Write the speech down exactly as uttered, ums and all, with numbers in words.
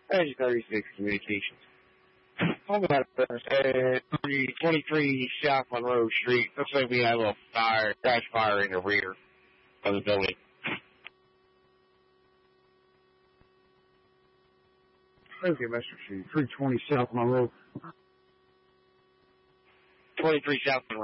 Hey, thirty-six Communications. Call me about uh, twenty-three South Monroe Street. Looks like we have a little fire, crash fire in the rear of the building. Okay, Mister Street, three twenty South Monroe. twenty-three South Monroe.